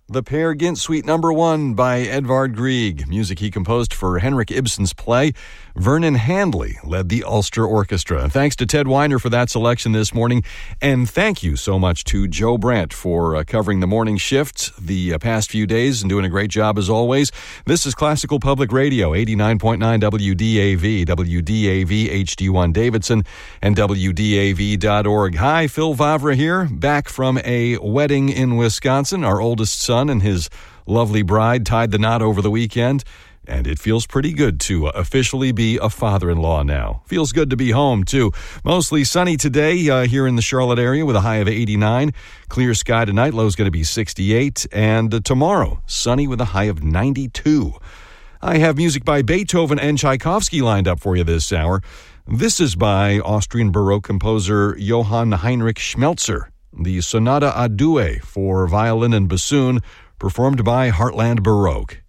The Peer Gynt Suite No. 1 by Edvard Grieg, music he composed for Henrik Ibsen's play. Vernon Handley led the Ulster Orchestra. Thanks to Ted Weiner for that selection this morning, and thank you so much to Joe Brandt for covering the morning shift the past few days and doing a great job as always. This is Classical Public Radio, 89.9 WDAV, WDAV HD1 Davidson, and WDAV.org. Hi, Phil Vavra here, back from a wedding in Wisconsin. Our oldest son and his lovely bride tied the knot over the weekend, and it feels pretty good to officially be a father-in-law now. Feels good to be home, too. Mostly sunny today here in the Charlotte area with a high of 89. Clear sky tonight, low's going to be 68. And tomorrow, sunny with a high of 92. I have music by Beethoven and Tchaikovsky lined up for you this hour. This is by Austrian Baroque composer Johann Heinrich Schmelzer, the Sonata a Due for violin and bassoon, performed by Heartland Baroque.